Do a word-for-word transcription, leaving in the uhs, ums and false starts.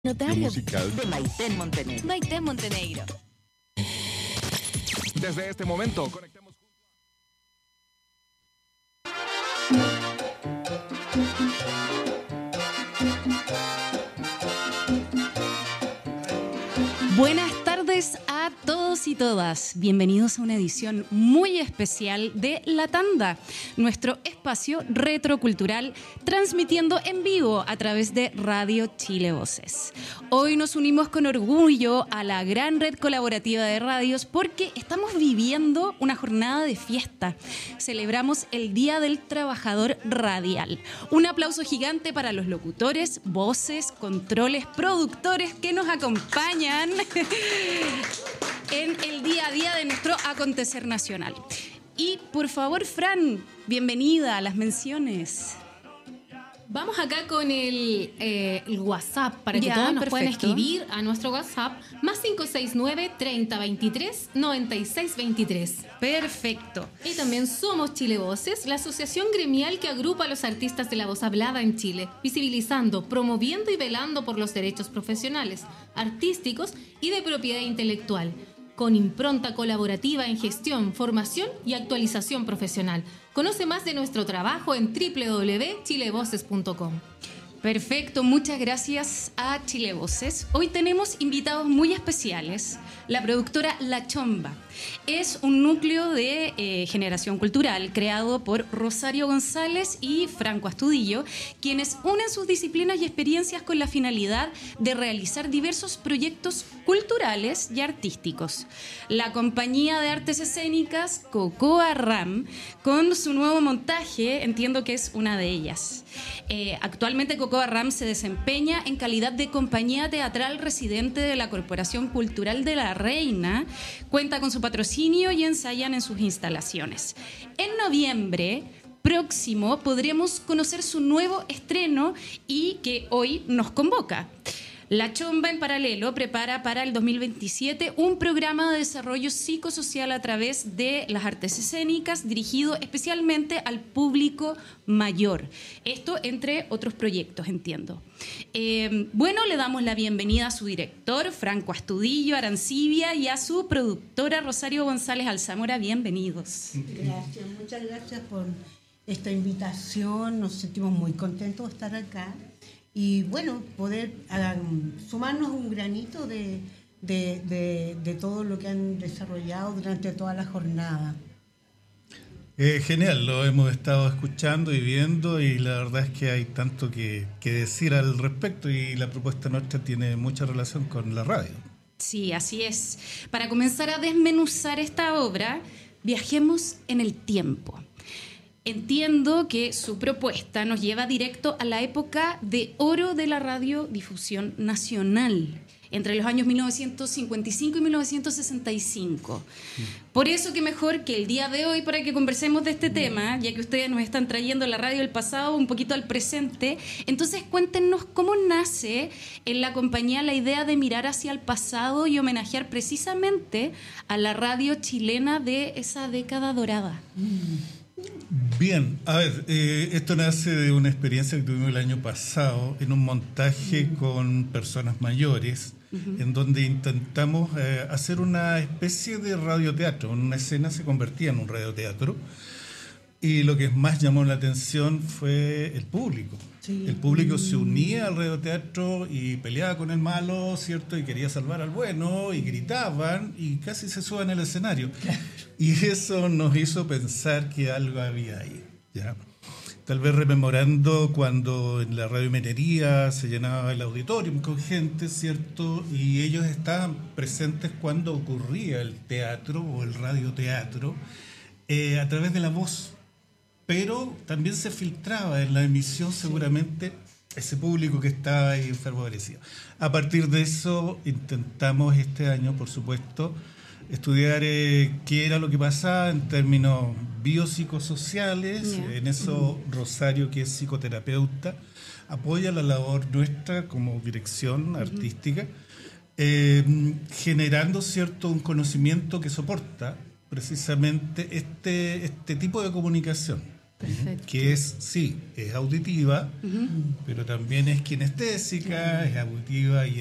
Notario musical de Maiten Montenegro. Maiten Montenegro. Desde este momento, conectamos Buenas tardes a todos y todas. Bienvenidos a una edición muy especial de La Tanda, nuestro espacio retrocultural transmitiendo en vivo a través de Radio Chile Voces. Hoy nos unimos con orgullo a la gran red colaborativa de radios porque estamos viviendo una jornada de fiesta. Celebramos el Día del Trabajador Radial. Un aplauso gigante para los locutores, voces, controles, productores que nos acompañan en el día a día de nuestro acontecer nacional. Y por favor, Fran, bienvenida a las menciones. Vamos acá con el, eh, el WhatsApp para que Ya, todos nos perfecto. puedan escribir a nuestro WhatsApp más cinco seis nueve, treinta, veintitrés, noventa y seis veintitrés. Perfecto. Y también somos Chile Voces, la asociación gremial que agrupa a los artistas de la voz hablada en Chile, visibilizando, promoviendo y velando por los derechos profesionales, artísticos y de propiedad intelectual, con impronta colaborativa en gestión, formación y actualización profesional. Conoce más de nuestro trabajo en doble u doble u doble u punto chile voces punto com. Perfecto, muchas gracias a Chile Voces. Hoy tenemos invitados muy especiales. La productora La Chomba es un núcleo de eh, generación cultural creado por Rosario González y Franco Astudillo, quienes unen sus disciplinas y experiencias con la finalidad de realizar diversos proyectos culturales y artísticos. La compañía de artes escénicas Cocoa Ram, con su nuevo montaje, entiendo que es una de ellas. Eh, actualmente Cocoa Ram se desempeña en calidad de compañía teatral residente de la Corporación Cultural de la Reina, cuenta con su patrocinio y ensayan en sus instalaciones. En noviembre próximo podremos conocer su nuevo estreno y que hoy nos convoca. La Chomba, en paralelo, prepara para el dos mil veintisiete un programa de desarrollo psicosocial a través de las artes escénicas dirigido especialmente al público mayor. Esto entre otros proyectos, entiendo. Eh, bueno, le damos la bienvenida a su director, Franco Astudillo Arancibia, y a su productora, Rosario González Alzamora. Bienvenidos. Gracias, muchas gracias por esta invitación. Nos sentimos muy contentos de estar acá. Y bueno, poder um, sumarnos un granito de, de, de, de todo lo que han desarrollado durante toda la jornada. Eh, genial, lo hemos estado escuchando y viendo y la verdad es que hay tanto que, que decir al respecto y la propuesta nuestra tiene mucha relación con la radio. Sí, así es. Para comenzar a desmenuzar esta obra, viajemos en el tiempo. Entiendo que su propuesta nos lleva directo a la época de oro de la radiodifusión nacional, entre los años mil novecientos cincuenta y cinco y mil novecientos sesenta y cinco. Por eso que mejor que el día de hoy para que conversemos de este tema, ya que ustedes nos están trayendo la radio del pasado un poquito al presente. Entonces cuéntenos cómo nace en la compañía la idea de mirar hacia el pasado y homenajear precisamente a la radio chilena de esa década dorada. Bien, a ver, eh, esto nace de una experiencia que tuvimos el año pasado en un montaje uh-huh. con personas mayores, uh-huh. en donde intentamos eh, hacer una especie de radioteatro. Una escena se convertía en un radioteatro y lo que más llamó la atención fue el público. Sí. El público se unía al radioteatro y peleaba con el malo, ¿cierto? Y quería salvar al bueno, y gritaban, y casi se suban al escenario. Y eso nos hizo pensar que algo había ahí, ¿ya? Tal vez rememorando cuando en la radiominería se llenaba el auditorium con gente, ¿cierto? Y ellos estaban presentes cuando ocurría el teatro o el radioteatro eh, a través de la voz. Pero también se filtraba en la emisión seguramente ese público que estaba ahí fervorecido. A partir de eso intentamos este año, por supuesto, estudiar eh, qué era lo que pasaba en términos biopsicosociales. Yeah. En eso Rosario, que es psicoterapeuta, apoya la labor nuestra como dirección artística, eh, generando cierto un conocimiento que soporta precisamente este, este tipo de comunicación. Perfecto. que es, sí, es auditiva, Ujú. pero también es kinestésica, es auditiva y